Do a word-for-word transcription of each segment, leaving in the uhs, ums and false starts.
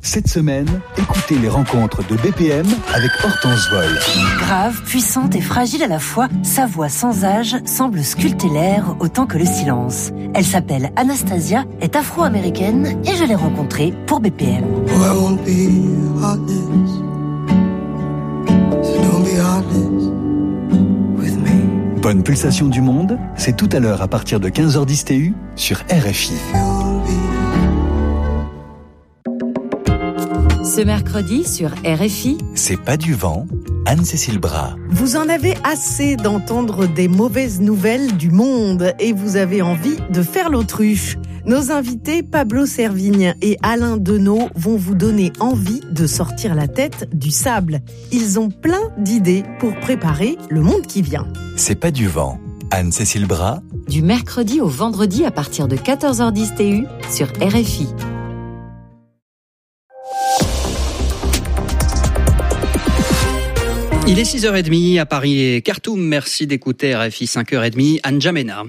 Cette semaine, écoutez les rencontres de B P M avec Hortense Vol. Grave, puissante et fragile à la fois, sa voix sans âge semble sculpter l'air autant que le silence. Elle s'appelle Anastasia, est afro-américaine et je l'ai rencontrée pour B P M. Bonne pulsation du monde, c'est tout à l'heure à partir de quinze heures dix T U sur R F I. Ce mercredi sur R F I, C'est pas du vent, Anne-Cécile Bras. Vous en avez assez d'entendre des mauvaises nouvelles du monde et vous avez envie de faire l'autruche. Nos invités Pablo Servigne et Alain Deneau vont vous donner envie de sortir la tête du sable. Ils ont plein d'idées pour préparer le monde qui vient. C'est pas du vent, Anne-Cécile Bras. du mercredi au vendredi à partir de quatorze heures dix T U sur R F I. Il est six heures trente à Paris et Khartoum. Merci d'écouter R F I cinq heures trente. Anne Jamena.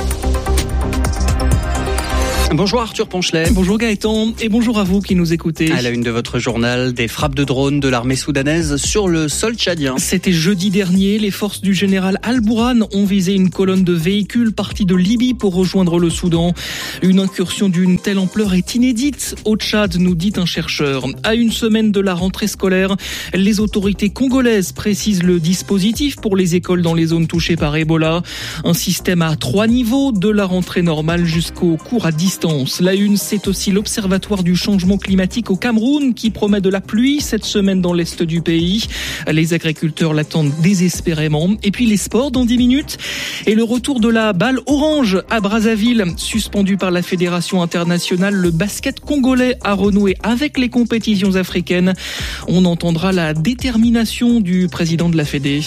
Bonjour Arthur Ponchelet. Bonjour Gaëtan et bonjour à vous qui nous écoutez. À la une de votre journal, des frappes de drones de l'armée soudanaise sur le sol tchadien. C'était jeudi dernier, les forces du général Al-Bourhan ont visé une colonne de véhicules partis de Libye pour rejoindre le Soudan. Une incursion d'une telle ampleur est inédite au Tchad, nous dit un chercheur. À une semaine de la rentrée scolaire, les autorités congolaises précisent le dispositif pour les écoles dans les zones touchées par Ebola. Un système à trois niveaux, de la rentrée normale jusqu'aux cours à distance. La une, c'est aussi l'Observatoire du changement climatique au Cameroun qui promet de la pluie cette semaine dans l'est du pays. Les agriculteurs l'attendent désespérément. Et puis les sports dans dix minutes. Et le retour de la balle orange à Brazzaville. Suspendu par la Fédération internationale, le basket congolais a renoué avec les compétitions africaines. On entendra la détermination du président de la Fédé.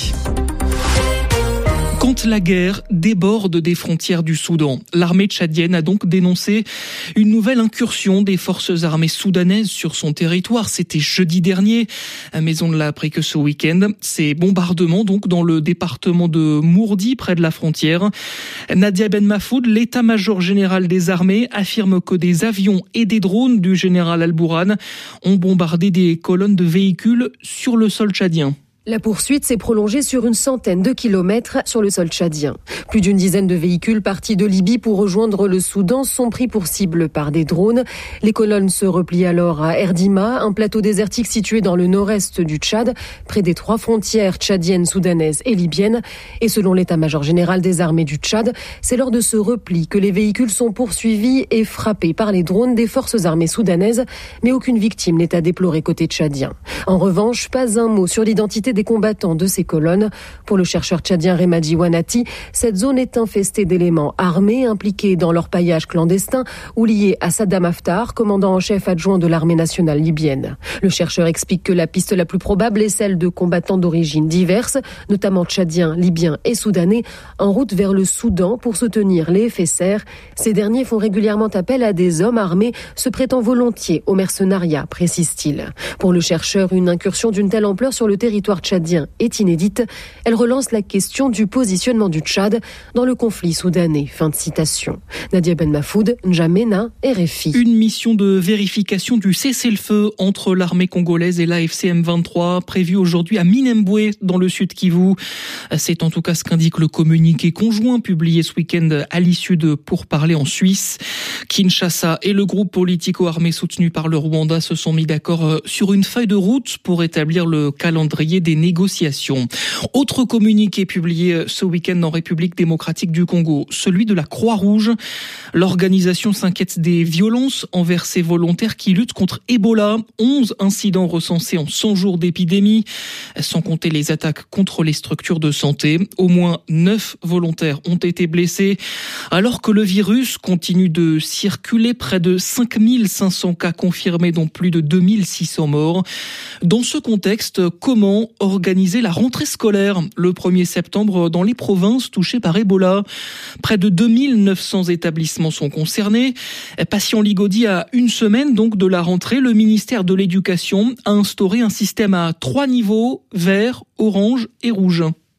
Quand la guerre déborde des frontières du Soudan, l'armée tchadienne a donc dénoncé une nouvelle incursion des forces armées soudanaises sur son territoire. C'était jeudi dernier, mais on ne l'a appris que ce week-end. Ces bombardements donc dans le département de Mourdi, près de la frontière. Nadia Ben Mafoud, l'état-major général des armées, affirme que des avions et des drones du général Al-Bourhan ont bombardé des colonnes de véhicules sur le sol tchadien. La poursuite s'est prolongée sur une centaine de kilomètres sur le sol tchadien. Plus d'une dizaine de véhicules partis de Libye pour rejoindre le Soudan sont pris pour cible par des drones. Les colonnes se replient alors à Erdima, un plateau désertique situé dans le nord-est du Tchad, près des trois frontières tchadiennes, soudanaises et libyennes. Et selon l'état-major général des armées du Tchad, c'est lors de ce repli que les véhicules sont poursuivis et frappés par les drones des forces armées soudanaises, mais aucune victime n'est à déplorer côté tchadien. En revanche, pas un mot sur l'identité des combattants de ces colonnes. Pour le chercheur tchadien Remadi Wanati, cette zone est infestée d'éléments armés impliqués dans l'orpaillage clandestin ou liés à Saddam Haftar, commandant en chef adjoint de l'armée nationale libyenne. Le chercheur explique que la piste la plus probable est celle de combattants d'origines diverses, notamment tchadiens, libyens et soudanais, en route vers le Soudan pour soutenir les F S R. Ces derniers font régulièrement appel à des hommes armés se prêtant volontiers au mercenariat, précise-t-il. Pour le chercheur, une incursion d'une telle ampleur sur le territoire tchadien est inédite. Elle relance la question du positionnement du Tchad dans le conflit soudanais. Fin de citation. Nadia Ben Mafoud, N'Djamena, R F I. Une mission de vérification du cessez-le-feu entre l'armée congolaise et l'A F C M vingt-trois prévue aujourd'hui à Minembwe dans le sud Kivu. C'est en tout cas ce qu'indique le communiqué conjoint publié ce week-end à l'issue de pourparlers en Suisse. Kinshasa et le groupe politico-armé soutenu par le Rwanda se sont mis d'accord sur une feuille de route pour établir le calendrier des négociations. Autre communiqué publié ce week-end en République démocratique du Congo, celui de la Croix-Rouge. L'organisation s'inquiète des violences envers ses volontaires qui luttent contre Ebola. onze incidents recensés en cent jours d'épidémie, sans compter les attaques contre les structures de santé. Au moins neuf volontaires ont été blessés, alors que le virus continue de circuler. Près de cinq mille cinq cents cas confirmés, dont plus de deux mille six cents morts. Dans ce contexte, comment organiser la rentrée scolaire le premier septembre dans les provinces touchées par Ebola? Près de deux mille neuf cents établissements sont concernés. Patient Ligodi, à une semaine donc de la rentrée, le ministère de l'Éducation a instauré un système à trois niveaux, vert, orange et rouge.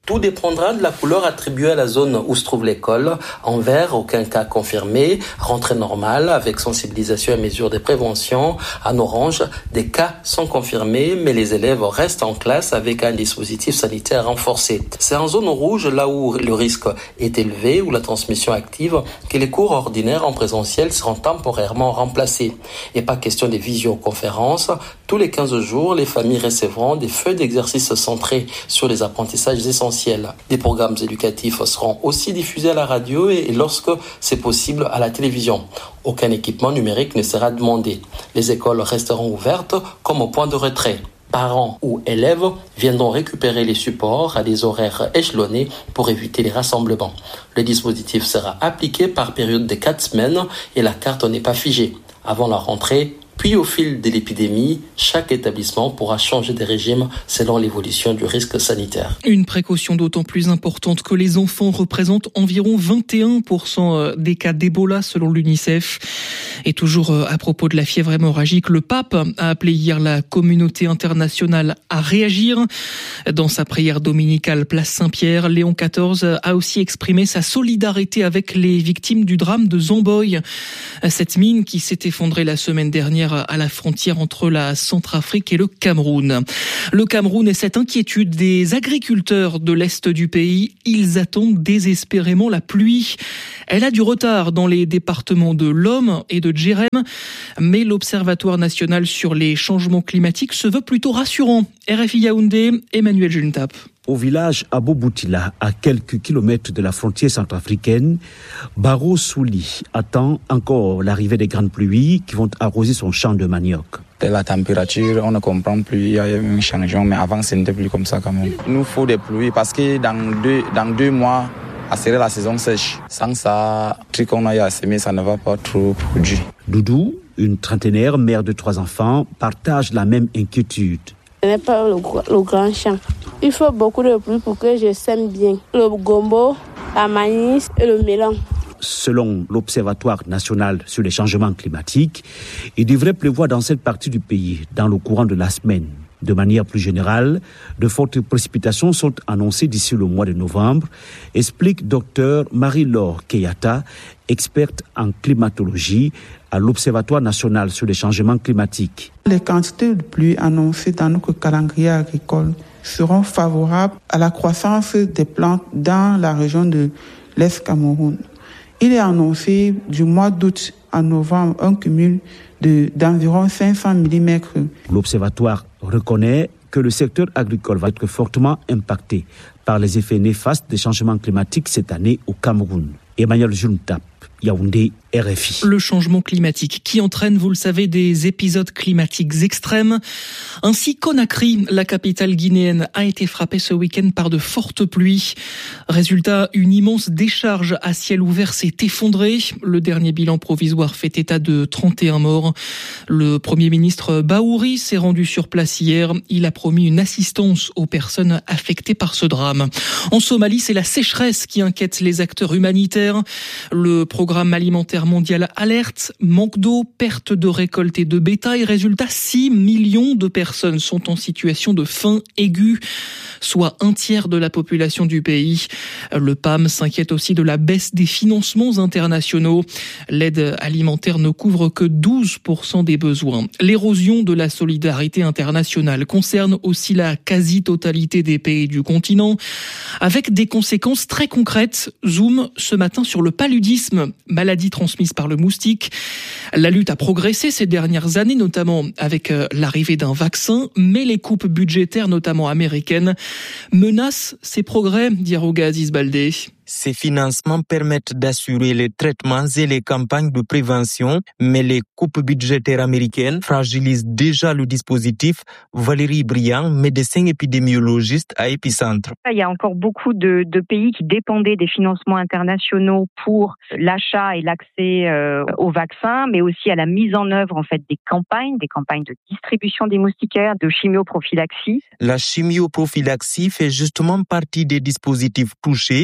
Tout dépendra de la couleur attribuée à la zone où se trouve l'école. En vert, aucun cas confirmé. Rentrée normale avec sensibilisation et mesures de prévention. En orange, des cas sont confirmés, mais les élèves restent en classe avec un dispositif sanitaire renforcé. C'est en zone rouge, là où le risque est élevé, où la transmission active, que les cours ordinaires en présentiel seront temporairement remplacés. Et pas question de visioconférences. Tous les quinze jours, les familles recevront des feuilles d'exercice centrées sur les apprentissages essentiels. Des programmes éducatifs seront aussi diffusés à la radio et lorsque c'est possible à la télévision. Aucun équipement numérique ne sera demandé. Les écoles resteront ouvertes comme point de retrait. Parents ou élèves viendront récupérer les supports à des horaires échelonnés pour éviter les rassemblements. Le dispositif sera appliqué par période de quatre semaines et la carte n'est pas figée. Avant la rentrée, puis au fil de l'épidémie, chaque établissement pourra changer de régime selon l'évolution du risque sanitaire. Une précaution d'autant plus importante que les enfants représentent environ vingt et un pour cent des cas d'Ebola selon l'UNICEF. Et toujours à propos de la fièvre hémorragique, le pape a appelé hier la communauté internationale à réagir. Dans sa prière dominicale place Saint-Pierre, Léon quatorze a aussi exprimé sa solidarité avec les victimes du drame de Zomboy. Cette mine qui s'est effondrée la semaine dernière à la frontière entre la Centrafrique et le Cameroun. Le Cameroun et cette inquiétude des agriculteurs de l'est du pays, ils attendent désespérément la pluie. Elle a du retard dans les départements de Lom et de Djerem, mais l'Observatoire national sur les changements climatiques se veut plutôt rassurant. R F I Yaoundé, Emmanuel Juntap. Au village Aboboutila, à quelques kilomètres de la frontière centrafricaine, Baro Souli attend encore l'arrivée des grandes pluies qui vont arroser son champ de manioc. La température, on ne comprend plus, il y a eu un changement, mais avant, ce n'était plus comme ça quand même. Il nous faut des pluies parce que dans deux, dans deux mois, ça serait la saison sèche. Sans ça, le truc qu'on a à semer, ça ne va pas trop produire. Doudou, une trentenaire, mère de trois enfants, partage la même inquiétude. Ce n'est pas le, le grand champ. Il faut beaucoup de pluie pour que je sème bien. Le gombo, la maïs et le mélange. Selon l'Observatoire national sur les changements climatiques, il devrait pleuvoir dans cette partie du pays dans le courant de la semaine. De manière plus générale, de fortes précipitations sont annoncées d'ici le mois de novembre, explique Dr Marie-Laure Keyata, experte en climatologie à l'Observatoire national sur les changements climatiques. Les quantités de pluie annoncées dans notre calendrier agricole seront favorables à la croissance des plantes dans la région de l'Est Cameroun. Il est annoncé du mois d'août à novembre un cumul de, d'environ cinq cents millimètres. L'Observatoire reconnaît que le secteur agricole va être fortement impacté par les effets néfastes des changements climatiques cette année au Cameroun. Emmanuel Juntap, Yaoundé, R F I. Le changement climatique qui entraîne, vous le savez, des épisodes climatiques extrêmes. Ainsi, Conakry, la capitale guinéenne, a été frappée ce week-end par de fortes pluies. Résultat, une immense décharge à ciel ouvert s'est effondrée. Le dernier bilan provisoire fait état de trente et un morts. Le Premier ministre Bahouri s'est rendu sur place hier. Il a promis une assistance aux personnes affectées par ce drame. En Somalie, c'est la sécheresse qui inquiète les acteurs humanitaires. Le programme alimentaire mondial alerte, manque d'eau, perte de récolte et de bétail. Résultat, six millions de personnes sont en situation de faim aiguë, soit un tiers de la population du pays. Le P A M s'inquiète aussi de la baisse des financements internationaux. L'aide alimentaire ne couvre que douze pour cent des besoins. L'érosion de la solidarité internationale concerne aussi la quasi-totalité des pays du continent, avec des conséquences très concrètes. Zoom ce matin sur le paludisme, maladie transmise par le moustique. La lutte a progressé ces dernières années, notamment avec l'arrivée d'un vaccin, mais les coupes budgétaires, notamment américaines, menacent ces progrès, dit Roga Aziz Baldé. Ces financements permettent d'assurer les traitements et les campagnes de prévention, mais les coupes budgétaires américaines fragilisent déjà le dispositif. Valérie Briand, médecin épidémiologiste à Épicentre. Il y a encore beaucoup de, de pays qui dépendaient des financements internationaux pour l'achat et l'accès euh, aux vaccins, mais aussi à la mise en œuvre en fait des campagnes, des campagnes de distribution des moustiquaires, de chimioprophylaxie. La chimioprophylaxie fait justement partie des dispositifs touchés par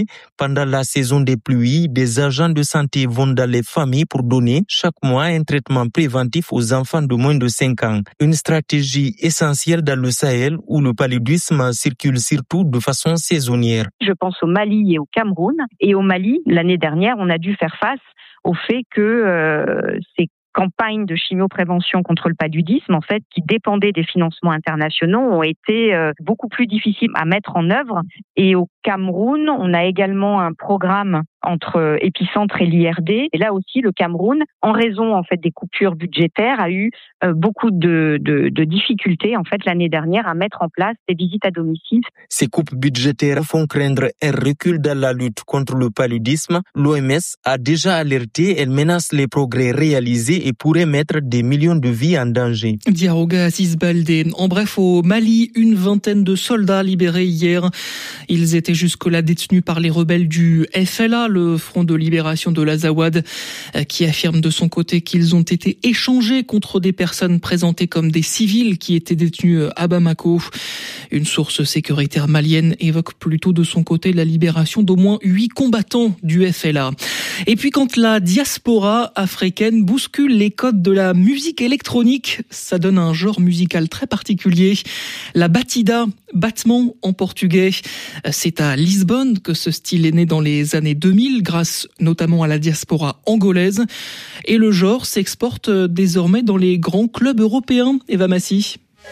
pendant la saison des pluies, des agents de santé vont dans les familles pour donner chaque mois un traitement préventif aux enfants de moins de cinq ans. Une stratégie essentielle dans le Sahel où le paludisme circule surtout de façon saisonnière. Je pense au Mali et au Cameroun. Et au Mali, l'année dernière, on a dû faire face au fait que euh, ces campagnes de chimioprévention contre le paludisme, en fait, qui dépendaient des financements internationaux, ont été euh, beaucoup plus difficiles à mettre en œuvre. Et au Cameroun, on a également un programme entre Épicentre et l'I R D. Et là aussi, le Cameroun, en raison en fait des coupures budgétaires, a eu euh, beaucoup de, de, de difficultés en fait l'année dernière à mettre en place des visites à domicile. Ces coupes budgétaires font craindre un recul dans la lutte contre le paludisme. L'O M S a déjà alerté, elle menace les progrès réalisés et pourrait mettre des millions de vies en danger. Diaroga Assis-Baldé. En bref, au Mali, une vingtaine de soldats libérés hier. Ils étaient jusque-là détenus par les rebelles du F L A, le Front de libération de l'Azawad, qui affirme de son côté qu'ils ont été échangés contre des personnes présentées comme des civils qui étaient détenus à Bamako. Une source sécuritaire malienne évoque plutôt de son côté la libération d'au moins huit combattants du F L A. Et puis quand la diaspora africaine bouscule les codes de la musique électronique, ça donne un genre musical très particulier. La batida, battement en portugais, c'est à Lisbonne que ce style est né dans les années deux mille, grâce notamment à la diaspora angolaise. Et le genre s'exporte désormais dans les grands clubs européens. Eva Massi.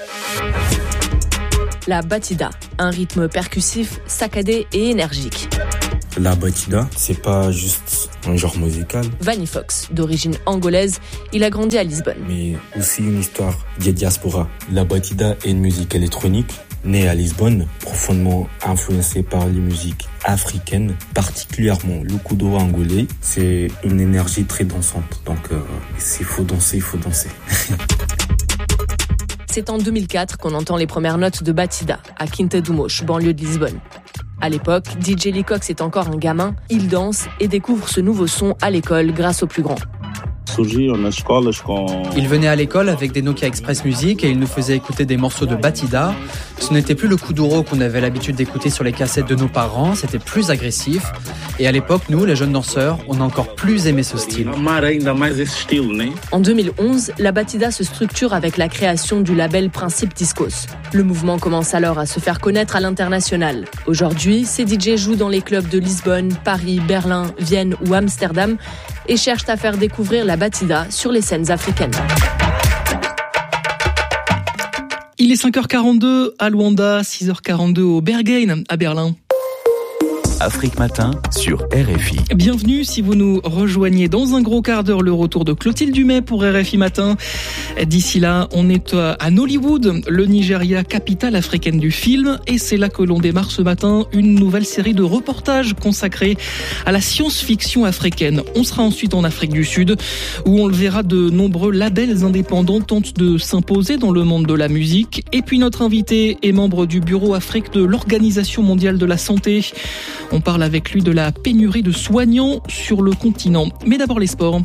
La batida, un rythme percussif, saccadé et énergique. La batida, c'est pas juste un genre musical. Vanny Fox, d'origine angolaise, il a grandi à Lisbonne. Mais aussi une histoire de diaspora. La batida est une musique électronique née à Lisbonne, profondément influencée par les musiques africaines, particulièrement le kuduro angolais. C'est une énergie très dansante, donc euh, s'il faut danser, il faut danser. C'est en deux mille quatre qu'on entend les premières notes de batida à Quinta do Mocho, banlieue de Lisbonne. À l'époque, D J Lee Cox est encore un gamin, il danse et découvre ce nouveau son à l'école grâce aux plus grands. Il venait à l'école avec des Nokia Express Music et il nous faisait écouter des morceaux de batida. Ce n'était plus le kuduro qu'on avait l'habitude d'écouter sur les cassettes de nos parents, c'était plus agressif. Et à l'époque, nous, les jeunes danseurs, on a encore plus aimé ce style. En deux mille onze, la batida se structure avec la création du label Principe Discos. Le mouvement commence alors à se faire connaître à l'international. Aujourd'hui, ces D J jouent dans les clubs de Lisbonne, Paris, Berlin, Vienne ou Amsterdam et cherchent à faire découvrir la batida sur les scènes africaines. Il est cinq heures quarante-deux à Luanda, six heures quarante-deux au Berghain à Berlin. Afrique Matin sur R F I. Bienvenue si vous nous rejoignez dans un gros quart d'heure, le retour de Clotilde Dumais pour R F I Matin. D'ici là, on est à Nollywood, le Nigeria, capitale africaine du film, et c'est là que l'on démarre ce matin une nouvelle série de reportages consacrés à la science-fiction africaine. On sera ensuite en Afrique du Sud, où on le verra, de nombreux labels indépendants tentent de s'imposer dans le monde de la musique. Et puis notre invité est membre du Bureau Afrique de l'Organisation mondiale de la santé. On parle avec lui de la pénurie de soignants sur le continent. Mais d'abord les sports.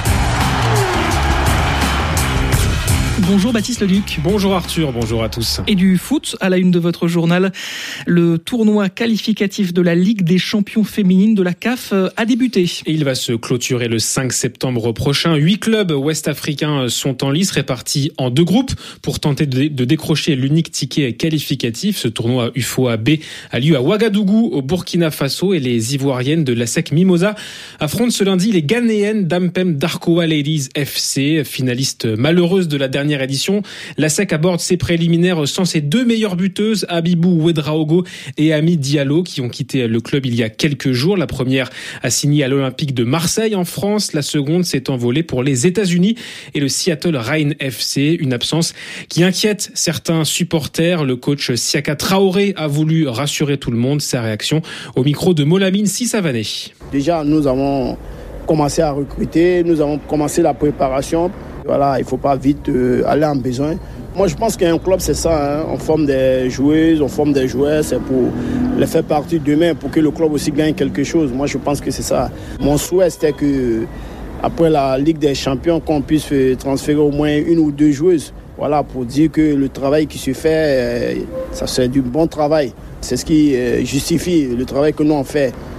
Bonjour Baptiste Leduc. Bonjour Arthur, bonjour à tous. Et du foot, à la une de votre journal, le tournoi qualificatif de la Ligue des champions féminines de la C A F a débuté. Et il va se clôturer le cinq septembre prochain. Huit clubs ouest-africains sont en lice, répartis en deux groupes pour tenter de, de décrocher l'unique ticket qualificatif. Ce tournoi U F O A B a lieu à Ouagadougou, au Burkina Faso, et les Ivoiriennes de l'A S E C Mimosa affrontent ce lundi les Ghanéennes d'Ampem Darkoa Ladies F C, finaliste malheureuse de la dernière édition. La S E C aborde ses préliminaires sans ses deux meilleures buteuses, Abibou Ouedraogo et Ami Diallo, qui ont quitté le club il y a quelques jours. La première a signé à l'Olympique de Marseille en France. La seconde s'est envolée pour les États-Unis et le Seattle Reign F C. Une absence qui inquiète certains supporters. Le coach Siaka Traoré a voulu rassurer tout le monde. Sa réaction au micro de Molamine Sissavané. Déjà, nous avons commencé à recruter, nous avons commencé la préparation. Voilà, il ne faut pas vite euh, aller en besoin. Moi, je pense qu'un club, c'est ça. Hein. On forme des joueuses, on forme des joueurs. C'est pour les faire partir demain, pour que le club aussi gagne quelque chose. Moi, je pense que c'est ça. Mon souhait, c'était que après la Ligue des Champions, qu'on puisse transférer au moins une ou deux joueuses. Voilà, pour dire que le travail qui se fait, ça c'est du bon travail. C'est ce qui justifie le travail que nous on fait.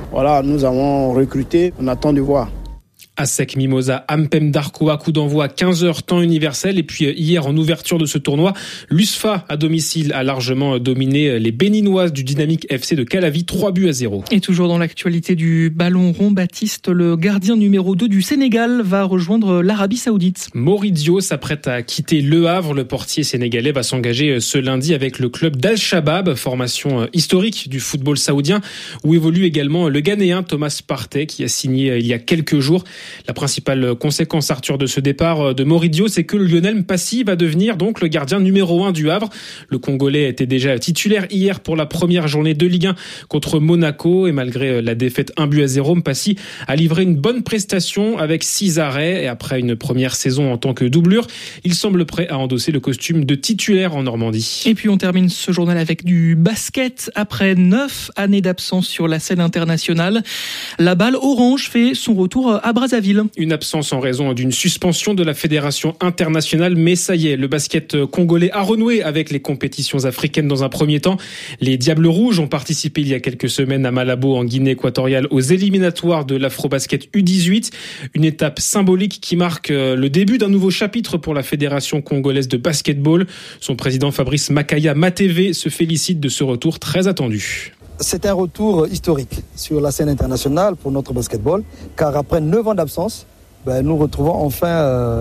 Voilà, nous avons recruté, on attend de voir. ASEC Mimosa Ampem Darkoa, coup d'envoi à quinze heures temps universel. Et puis hier, en ouverture de ce tournoi, l'U S F A à domicile a largement dominé les Béninoises du Dynamique F C de Calavi, trois buts à zéro. Et toujours dans l'actualité du ballon rond, Baptiste, le gardien numéro deux du Sénégal va rejoindre l'Arabie Saoudite. Moridio s'apprête à quitter Le Havre. Le portier sénégalais va s'engager ce lundi avec le club d'Al-Shabaab, formation historique du football saoudien, où évolue également le Ghanéen Thomas Partey, qui a signé il y a quelques jours. La principale conséquence, Arthur, de ce départ de Moridio, c'est que Lionel Mpassi va devenir donc le gardien numéro un du Havre. Le Congolais était déjà titulaire hier pour la première journée de Ligue un contre Monaco, et malgré la défaite un but à zéro, Mpassi a livré une bonne prestation avec six arrêts, et après une première saison en tant que doublure, il semble prêt à endosser le costume de titulaire en Normandie. Et puis on termine ce journal avec du basket. Après neuf années d'absence sur la scène internationale, la balle orange fait son retour à Brazzaville. Une absence en raison d'une suspension de la fédération internationale, mais ça y est, le basket congolais a renoué avec les compétitions africaines dans un premier temps. Les Diables Rouges ont participé il y a quelques semaines à Malabo en Guinée équatoriale aux éliminatoires de l'Afrobasket U dix-huit. Une étape symbolique qui marque le début d'un nouveau chapitre pour la fédération congolaise de basketball. Son président Fabrice Makaya Mateve se félicite de ce retour très attendu. C'est un retour historique sur la scène internationale pour notre basketball, car après neuf ans d'absence, ben, nous retrouvons enfin euh,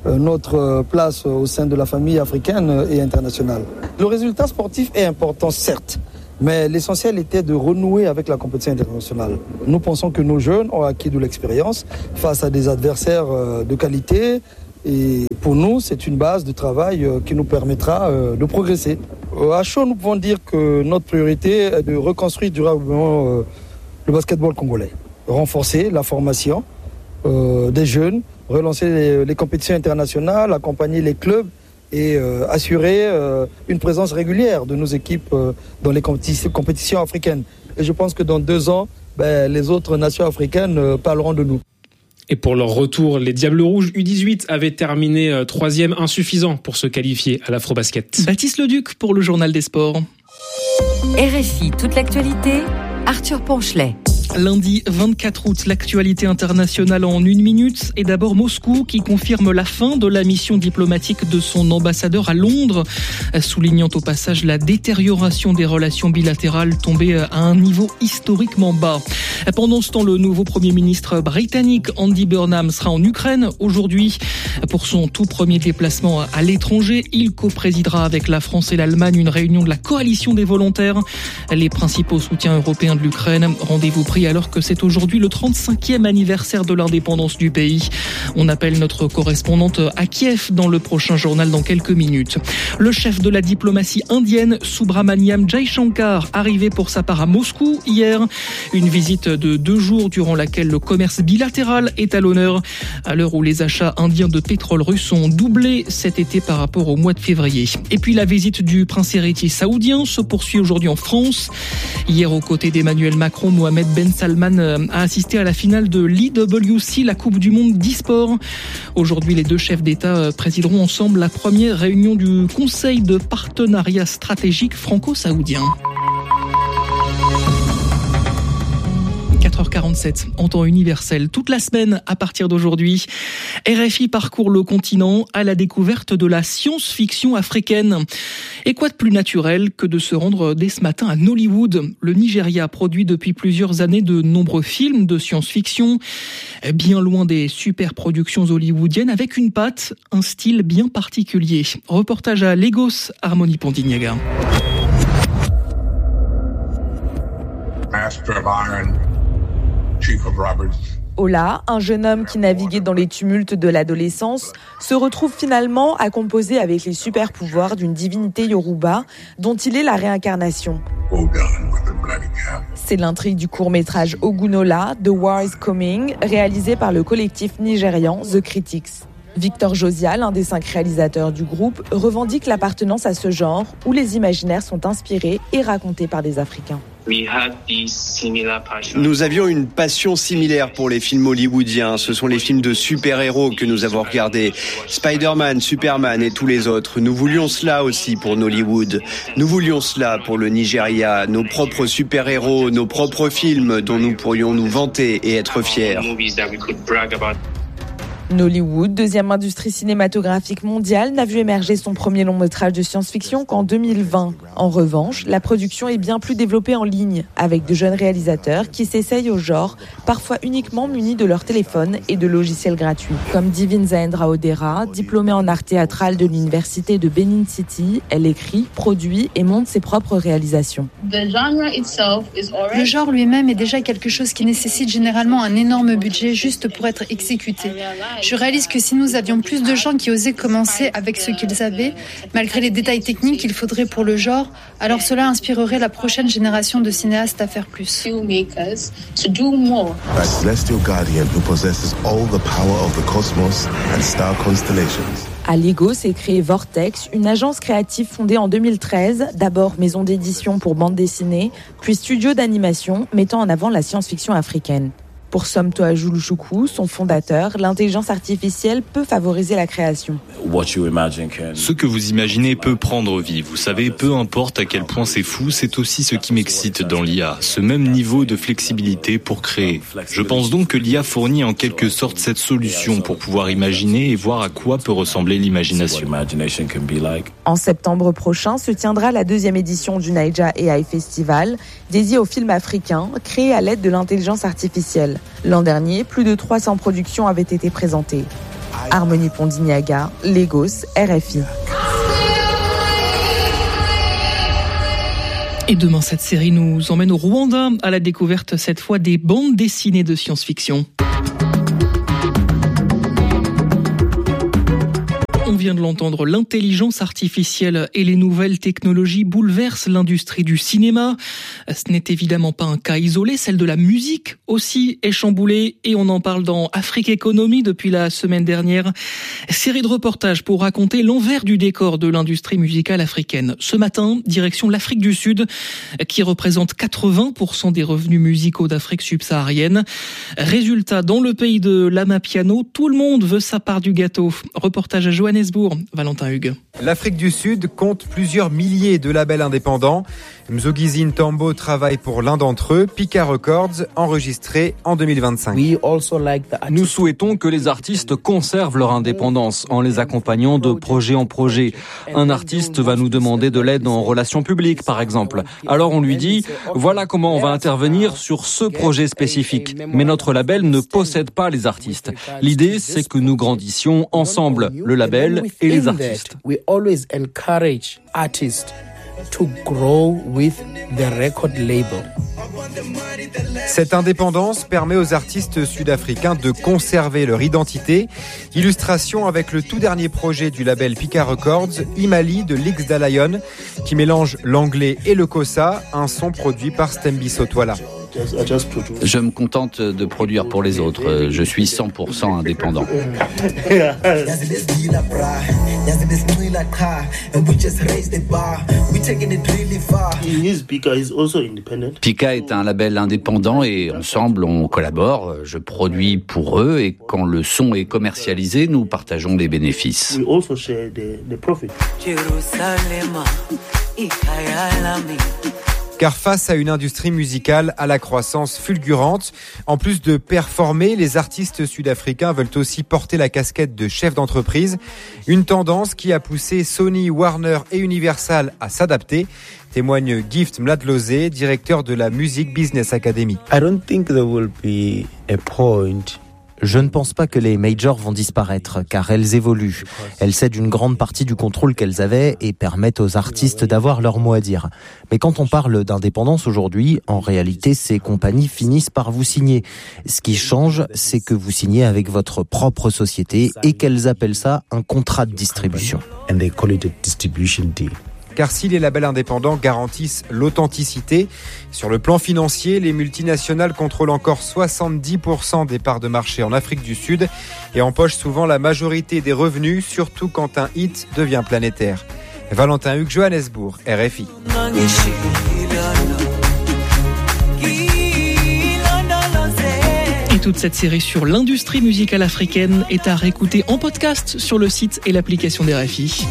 notre place au sein de la famille africaine et internationale. Le résultat sportif est important, certes, mais l'essentiel était de renouer avec la compétition internationale. Nous pensons que nos jeunes ont acquis de l'expérience face à des adversaires de qualité, et pour nous, c'est une base de travail qui nous permettra de progresser. À chaud, nous pouvons dire que notre priorité est de reconstruire durablement le basketball congolais. Renforcer la formation des jeunes, relancer les, les compétitions internationales, accompagner les clubs et euh, assurer euh, une présence régulière de nos équipes euh, dans les compétitions, compétitions africaines. Et je pense que dans deux ans, ben, les autres nations africaines euh, parleront de nous. Et pour leur retour, les Diables Rouges U dix-huit avaient terminé euh, troisième, insuffisant pour se qualifier à l'Afrobasket. Baptiste Leduc pour le Journal des Sports. R F I, toute l'actualité, Arthur Ponchelet. Lundi vingt-quatre août, l'actualité internationale en une minute. Et d'abord Moscou qui confirme la fin de la mission diplomatique de son ambassadeur à Londres, soulignant au passage la détérioration des relations bilatérales tombées à un niveau historiquement bas. Pendant ce temps, le nouveau Premier ministre britannique Andy Burnham sera en Ukraine aujourd'hui pour son tout premier déplacement à l'étranger. Il coprésidera avec la France et l'Allemagne une réunion de la coalition des volontaires. Les principaux soutiens européens de l'Ukraine, rendez-vous pris alors que c'est aujourd'hui le trente-cinquième anniversaire de l'indépendance du pays. On appelle notre correspondante à Kiev dans le prochain journal dans quelques minutes. Le chef de la diplomatie indienne, Subramaniam Jaishankar, arrivé pour sa part à Moscou hier. Une visite de deux jours durant laquelle le commerce bilatéral est à l'honneur, à l'heure où les achats indiens de pétrole russe ont doublé cet été par rapport au mois de février. Et puis la visite du prince héritier saoudien se poursuit aujourd'hui en France. Hier, aux côtés d'Emmanuel Macron, Mohamed Ben Salman a assisté à la finale de l'E W C, la Coupe du Monde d'e-sport. Aujourd'hui, les deux chefs d'État présideront ensemble la première réunion du Conseil de partenariat stratégique franco-saoudien. quatre heures quarante-sept en temps universel. Toute la semaine, à partir d'aujourd'hui, R F I parcourt le continent à la découverte de la science-fiction africaine. Et quoi de plus naturel que de se rendre dès ce matin à Nollywood. Le Nigeria produit depuis plusieurs années de nombreux films de science-fiction, bien loin des super-productions hollywoodiennes, avec une patte, un style bien particulier. Reportage à Lagos, Harmonie Pondignaga. Master of Iron, Chief of Robbers. Ola, un jeune homme qui naviguait dans les tumultes de l'adolescence, se retrouve finalement à composer avec les super-pouvoirs d'une divinité Yoruba dont il est la réincarnation. C'est l'intrigue du court-métrage Ogunola, The War is Coming, réalisé par le collectif nigérian The Critics. Victor Josia, l'un des cinq réalisateurs du groupe, revendique l'appartenance à ce genre où les imaginaires sont inspirés et racontés par des Africains. Nous avions une passion similaire pour les films hollywoodiens. Ce sont les films de super-héros que nous avons regardés. Spider-Man, Superman et tous les autres. Nous voulions cela aussi pour Nollywood. Nous voulions cela pour le Nigeria. Nos propres super-héros, nos propres films dont nous pourrions nous vanter et être fiers. Nollywood, deuxième industrie cinématographique mondiale, n'a vu émerger son premier long métrage de science-fiction qu'en deux mille vingt. En revanche, la production est bien plus développée en ligne, avec de jeunes réalisateurs qui s'essayent au genre, parfois uniquement munis de leur téléphone et de logiciels gratuits. Comme Divine Zaendra Odera, diplômée en art théâtral de l'université de Benin City, elle écrit, produit et monte ses propres réalisations. Le genre lui-même est déjà quelque chose qui nécessite généralement un énorme budget juste pour être exécuté. Je réalise que si nous avions plus de gens qui osaient commencer avec ce qu'ils avaient, malgré les détails techniques qu'il faudrait pour le genre, alors cela inspirerait la prochaine génération de cinéastes à faire plus. Like Celestial Guardian who possesses all the power of the cosmos and star constellations. À Lagos est créée Vortex, une agence créative fondée en deux mille treize, d'abord maison d'édition pour bande dessinée, puis studio d'animation mettant en avant la science-fiction africaine. Pour Somto Ajuluchukwu, son fondateur, l'intelligence artificielle peut favoriser la création. Ce que vous imaginez peut prendre vie. Vous savez, peu importe à quel point c'est fou, c'est aussi ce qui m'excite dans l'I A, ce même niveau de flexibilité pour créer. Je pense donc que l'I A fournit en quelque sorte cette solution pour pouvoir imaginer et voir à quoi peut ressembler l'imagination. En septembre prochain se tiendra la deuxième édition du Naija A I Festival, dédié aux films africains, créés à l'aide de l'intelligence artificielle. L'an dernier, plus de trois cents productions avaient été présentées. Harmonie Pondignaga, Lagos, R F I. Et demain, cette série nous emmène au Rwanda à la découverte cette fois des bandes dessinées de science-fiction. On vient de l'entendre, l'intelligence artificielle et les nouvelles technologies bouleversent l'industrie du cinéma. Ce n'est évidemment pas un cas isolé, celle de la musique aussi est chamboulée et on en parle dans Afrique Économie depuis la semaine dernière. Série de reportages pour raconter l'envers du décor de l'industrie musicale africaine. Ce matin, direction l'Afrique du Sud qui représente quatre-vingts pour cent des revenus musicaux d'Afrique subsaharienne. Résultat, dans le pays de l'Amapiano, tout le monde veut sa part du gâteau. Reportage à Johannesburg, Valentin Hugues. L'Afrique du Sud compte plusieurs milliers de labels indépendants. Mzogizi Ntambo travaille pour l'un d'entre eux, Pika Records, enregistré en deux mille vingt-cinq. Nous souhaitons que les artistes conservent leur indépendance en les accompagnant de projet en projet. Un artiste va nous demander de l'aide en relations publiques, par exemple. Alors on lui dit, voilà comment on va intervenir sur ce projet spécifique. Mais notre label ne possède pas les artistes. L'idée, c'est que nous grandissions ensemble, le label et les artistes. Always encourage artists to grow with the record label. Cette indépendance permet aux artistes sud-africains de conserver leur identité. Illustration avec le tout dernier projet du label Pika Records, Imali de Lix Dalion, qui mélange l'anglais et le kossa, un son produit par Stembi Sotwala. Je me contente de produire pour les autres. Je suis cent pour cent indépendant. Pika est un label indépendant et ensemble on collabore. Je produis pour eux et quand le son est commercialisé, nous partageons les bénéfices. Car face à une industrie musicale à la croissance fulgurante, en plus de performer, les artistes sud-africains veulent aussi porter la casquette de chef d'entreprise. Une tendance qui a poussé Sony, Warner et Universal à s'adapter, témoigne Gift Mladlozé, directeur de la Music Business Academy. I don't think there will be a point. Je ne pense pas que les majors vont disparaître, car elles évoluent. Elles cèdent une grande partie du contrôle qu'elles avaient et permettent aux artistes d'avoir leur mot à dire. Mais quand on parle d'indépendance aujourd'hui, en réalité, ces compagnies finissent par vous signer. Ce qui change, c'est que vous signez avec votre propre société et qu'elles appellent ça un contrat de distribution. And they call it a distribution deal. Car si les labels indépendants garantissent l'authenticité, sur le plan financier, les multinationales contrôlent encore soixante-dix pour cent des parts de marché en Afrique du Sud et empochent souvent la majorité des revenus, surtout quand un hit devient planétaire. Valentin Hugues, Johannesburg, R F I. toute cette série sur l'industrie musicale africaine est à réécouter en podcast sur le site et l'application des R F I.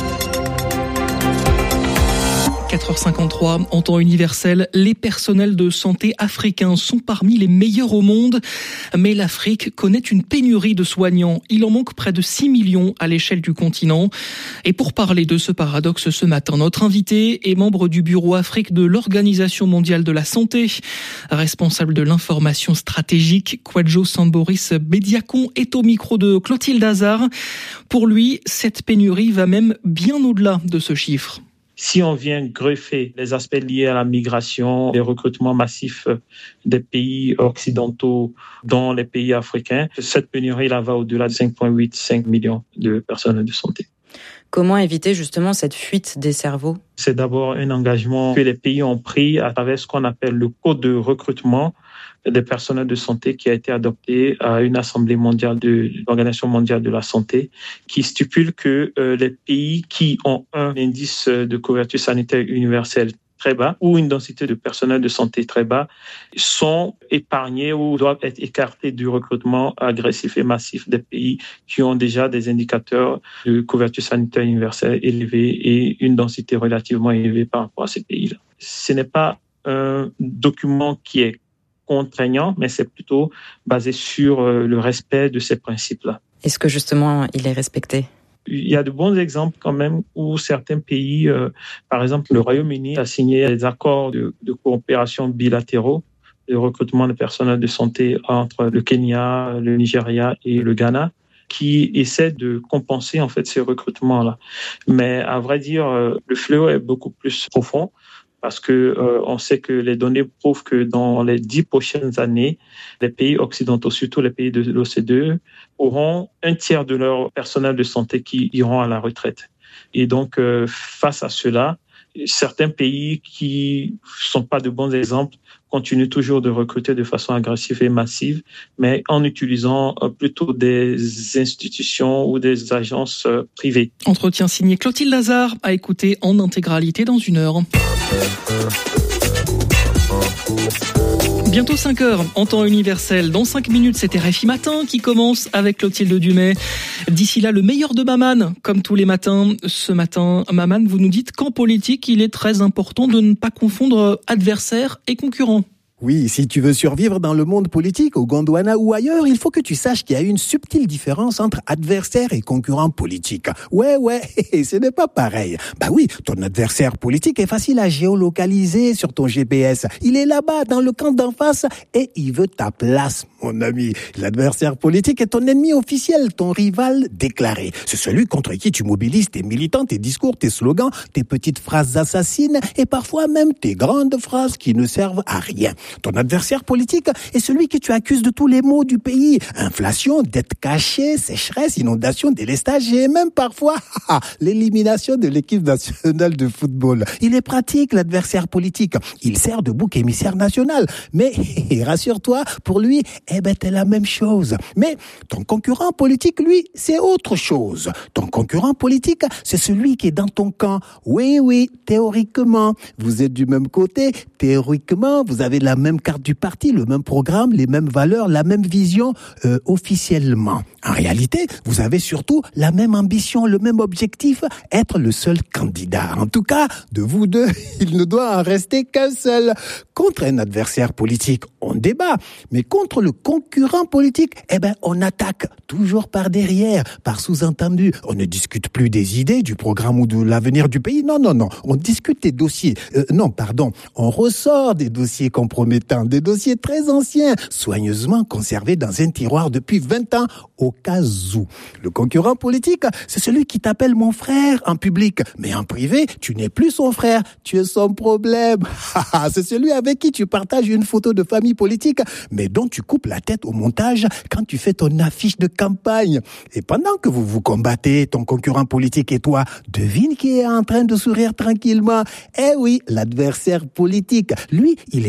quatre heures cinquante-trois, en temps universel, les personnels de santé africains sont parmi les meilleurs au monde. Mais l'Afrique connaît une pénurie de soignants. Il en manque près de six millions à l'échelle du continent. Et pour parler de ce paradoxe ce matin, notre invité est membre du bureau Afrique de l'Organisation mondiale de la santé. Responsable de l'information stratégique, Kwadjo Samboris Bediakon est au micro de Clotilde Hazard. Pour lui, cette pénurie va même bien au-delà de ce chiffre. Si on vient greffer les aspects liés à la migration, les recrutements massifs des pays occidentaux dans les pays africains, cette pénurie-là va au-delà de cinq virgule huit cinq millions de personnels de santé. Comment éviter justement cette fuite des cerveaux ? C'est d'abord un engagement que les pays ont pris à travers ce qu'on appelle le code de recrutement des personnels de santé qui a été adopté à une assemblée mondiale de l'Organisation mondiale de la santé qui stipule que euh, les pays qui ont un indice de couverture sanitaire universelle très bas ou une densité de personnel de santé très bas sont épargnés ou doivent être écartés du recrutement agressif et massif des pays qui ont déjà des indicateurs de couverture sanitaire universelle élevés et une densité relativement élevée par rapport à ces pays-là. Ce n'est pas un document qui est contraignant, mais c'est plutôt basé sur le respect de ces principes-là. Est-ce que justement il est respecté ? Il y a de bons exemples quand même où certains pays, euh, par exemple le Royaume-Uni, a signé des accords de, de coopération bilatéraux de recrutement de personnel de santé entre le Kenya, le Nigeria et le Ghana, qui essaient de compenser en fait ces recrutements-là. Mais à vrai dire, le fléau est beaucoup plus profond. Parce que euh, on sait que les données prouvent que dans les dix prochaines années, les pays occidentaux, surtout les pays de l'O C D E, auront un tiers de leur personnel de santé qui iront à la retraite. Et donc, euh, face à cela, certains pays qui sont pas de bons exemples continuent toujours de recruter de façon agressive et massive, mais en utilisant plutôt des institutions ou des agences privées. Entretien signé Clotilde Hazard à écouter en intégralité dans une heure. Bientôt cinq heures en temps universel. Dans cinq minutes, c'est R F I Matin qui commence avec Clotilde Dumais. D'ici là, le meilleur de Maman, comme tous les matins. Ce matin, Maman, vous nous dites qu'en politique, il est très important de ne pas confondre adversaire et concurrent. Oui, si tu veux survivre dans le monde politique, au Gondwana ou ailleurs, il faut que tu saches qu'il y a une subtile différence entre adversaire et concurrent politique. Ouais, ouais, ce n'est pas pareil. Bah oui, ton adversaire politique est facile à géolocaliser sur ton G P S. Il est là-bas, dans le camp d'en face, et il veut ta place, mon ami. L'adversaire politique est ton ennemi officiel, ton rival déclaré. C'est celui contre qui tu mobilises tes militants, tes discours, tes slogans, tes petites phrases assassines, et parfois même tes grandes phrases qui ne servent à rien. Ton adversaire politique est celui que tu accuses de tous les maux du pays. Inflation, dette cachée, sécheresse, inondation, délestage et même parfois l'élimination de l'équipe nationale de football. Il est pratique, l'adversaire politique. Il sert de bouc émissaire national. Mais rassure-toi, pour lui, eh ben, t'es la même chose. Mais ton concurrent politique, lui, c'est autre chose. Ton concurrent politique, c'est celui qui est dans ton camp. Oui, oui, théoriquement. Vous êtes du même côté. Théoriquement, vous avez la même carte du parti, le même programme, les mêmes valeurs, la même vision euh, officiellement. En réalité, vous avez surtout la même ambition, le même objectif, être le seul candidat. En tout cas, de vous deux, il ne doit en rester qu'un seul. Contre un adversaire politique, on débat, mais contre le concurrent politique, eh ben, on attaque toujours par derrière, par sous-entendu. On ne discute plus des idées, du programme ou de l'avenir du pays. Non, non, non. On discute des dossiers. Euh, non, pardon. On ressort des dossiers compromettants, des dossiers très anciens, soigneusement conservés dans un tiroir depuis vingt ans, au cas où. Le concurrent politique, c'est celui qui t'appelle mon frère en public. Mais en privé, tu n'es plus son frère, tu es son problème. C'est celui avec qui tu partages une photo de famille politique, mais dont tu coupes la tête au montage quand tu fais ton affiche de campagne. Et pendant que vous vous combattez, ton concurrent politique et toi, devine qui est en train de sourire tranquillement. Eh oui, l'adversaire politique. Lui, il est là à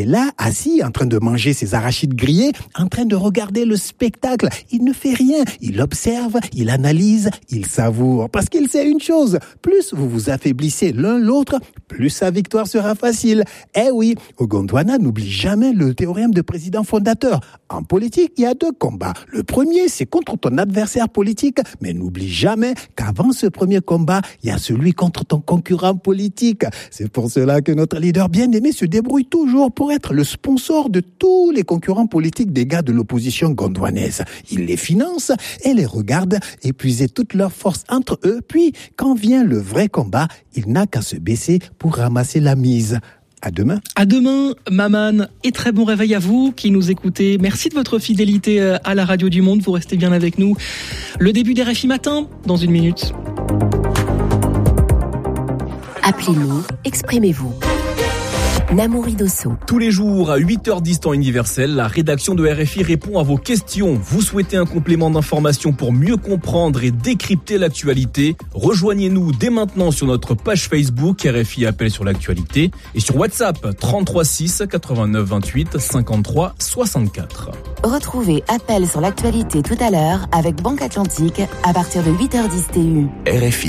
assis, en train de manger ses arachides grillés, en train de regarder le spectacle. Il ne fait rien. Il observe, il analyse, il savoure. Parce qu'il sait une chose, plus vous vous affaiblissez l'un l'autre, plus sa victoire sera facile. Eh oui, au Gondwana, n'oublie jamais le théorème de président fondateur. En politique, il y a deux combats. Le premier, c'est contre ton adversaire politique, mais n'oublie jamais qu'avant ce premier combat, il y a celui contre ton concurrent politique. C'est pour cela que notre leader bien-aimé se débrouille toujours pour être le sponsor de tous les concurrents politiques des gars de l'opposition gondwanaise. Il les finance et les regarde épuiser toutes leurs forces entre eux, puis quand vient le vrai combat, il n'a qu'à se baisser pour ramasser la mise. À demain. À demain, Maman, et très bon réveil à vous qui nous écoutez. Merci de votre fidélité à la radio du Monde. Vous restez bien avec nous. Le début des R F I Matin, dans une minute. Appelez-nous, exprimez-vous. Namouri Dosso. Tous les jours à huit heures dix temps universel, la rédaction de R F I répond à vos questions. Vous souhaitez un complément d'information pour mieux comprendre et décrypter l'actualité? Rejoignez-nous dès maintenant sur notre page Facebook R F I Appel sur l'actualité et sur WhatsApp trente-trois six quatre-vingt-neuf vingt-huit cinquante-trois soixante-quatre. Retrouvez Appel sur l'actualité tout à l'heure avec Banque Atlantique à partir de huit heures dix T U. R F I.